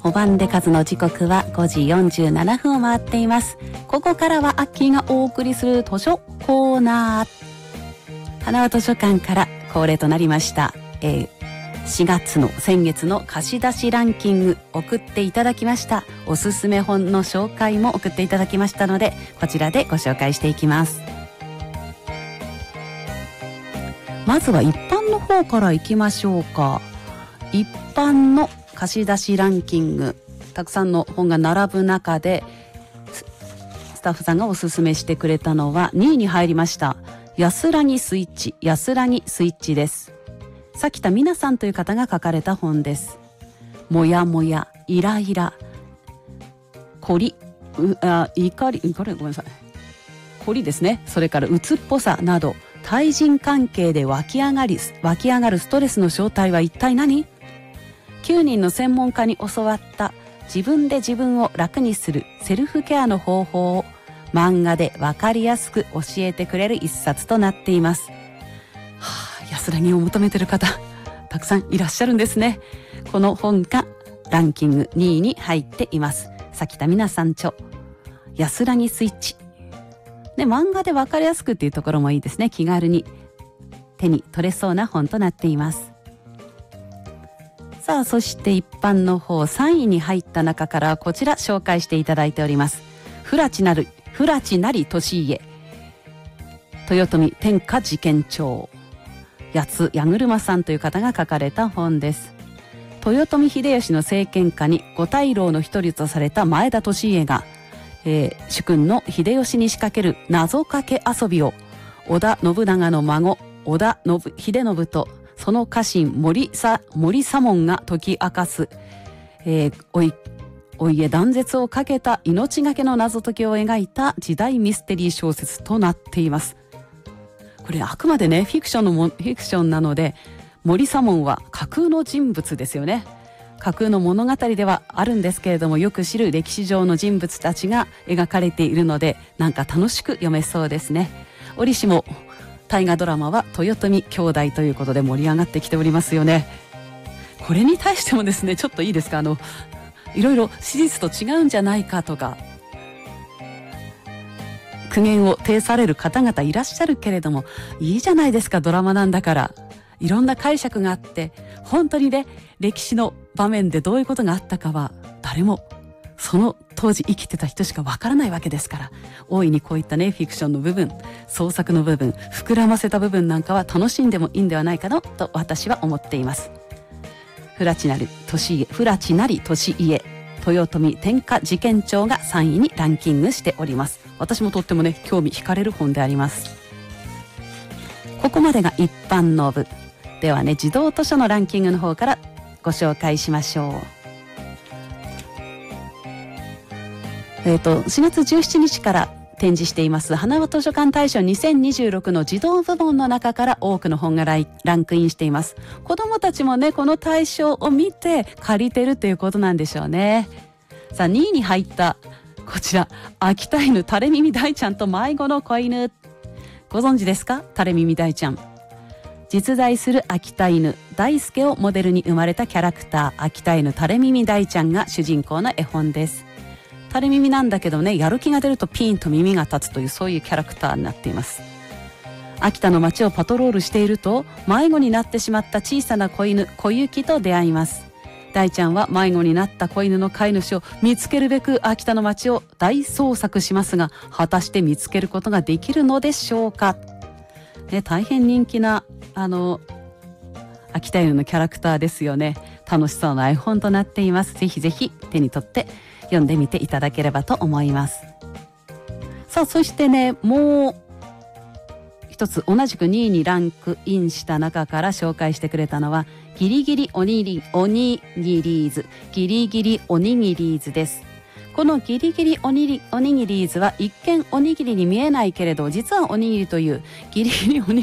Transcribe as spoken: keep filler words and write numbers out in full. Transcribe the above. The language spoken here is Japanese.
お晩で数の時刻はごじよんじゅうななふんを回っています。ここからはアッキーがお送りする図書コーナー。花輪図書館から恒例となりました、えー、しがつの先月の貸し出しランキング送っていただきました。おすすめ本の紹介も送っていただきましたので、こちらでご紹介していきます。まずは一般の方からいきましょうか。一般の貸し出しランキング、たくさんの本が並ぶ中でスタッフさんがおすすめしてくれたのはにいに入りました安らぎスイッチ安らぎスイッチです。咲田美奈さんという方が書かれた本です。もやもや、イライラ、こり、うあ怒り、これごめんなさい、こりですね。それから鬱っぽさなど対人関係で湧き上がり湧き上がるストレスの正体は一体何？きゅうにんの専門家に教わった自分で自分を楽にするセルフケアの方法を漫画でわかりやすく教えてくれる一冊となっています。はあ、安らぎを求めている方たくさんいらっしゃるんですね。この本がランキングにいに入っています。咲田美奈さん著安らぎスイッチで、漫画でわかりやすくっていうところもいいですね。気軽に手に取れそうな本となっています。さあ、そして一般の方さんいに入った中からこちら紹介していただいております。フラチなるフラチなり利家豊臣天下事件帳、八津八車さんという方が書かれた本です。豊臣秀吉の政権下に五大老の一人とされた前田利家が、えー、主君の秀吉に仕掛ける謎かけ遊びを織田信長の孫織田信秀信とその家臣森さ森左門が解き明かす、えー、おいお家断絶をかけた命がけの謎解きを描いた時代ミステリー小説となっています。これあくまでねフィクションのもフィクションなので、森左門は架空の人物ですよね。架空の物語ではあるんですけれども、よく知る歴史上の人物たちが描かれているので、なんか楽しく読めそうですね。折しも大河ドラマは豊臣兄弟ということで盛り上がってきておりますよね。これに対してもですね、ちょっといいですか、あのいろいろ史実と違うんじゃないかとか苦言を呈される方々いらっしゃるけれども、いいじゃないですか、ドラマなんだからいろんな解釈があって、本当にね歴史の場面でどういうことがあったかは誰もその当時生きてた人しかわからないわけですから、大いにこういったねフィクションの部分、創作の部分、膨らませた部分なんかは楽しんでもいいんではないかなと私は思っています。フラチなり利家フラチなり利家豊臣天下事件帳がさんいにランキングしております。私もとってもね興味惹かれる本であります。ここまでが一般の部ではね、児童図書のランキングの方からご紹介しましょう。えーと、しがつじゅうしちにちから展示しています花輪図書館大賞にせんにじゅうろくの児童部門の中から多くの本がライランクインしています。子どもたちもねこの大賞を見て借りてるということなんでしょうね。さあ、にいに入ったこちら、秋田犬垂れ耳大ちゃんと迷子の子犬、ご存知ですか？垂れ耳大ちゃん、実在する秋田犬大輔をモデルに生まれたキャラクター、秋田犬垂れ耳大ちゃんが主人公の絵本です。垂れ耳なんだけどね、やる気が出るとピーンと耳が立つという、そういうキャラクターになっています。秋田の街をパトロールしていると迷子になってしまった小さな子犬小雪と出会います。大ちゃんは迷子になった子犬の飼い主を見つけるべく秋田の街を大捜索しますが、果たして見つけることができるのでしょうか。ね、大変人気なあの秋田犬のキャラクターですよね。楽しそうな絵本となっています。ぜひぜひ手に取って読んでみていただければと思います。さあ、そしてねもう一つ同じくにいにランクインした中から紹介してくれたのはギリギリおにぎりおにぎりーずギリギリおにぎりーずです。このギリギリおにぎりおにぎりーずは一見おにぎりに見えないけれど実はおにぎりというギリギリおに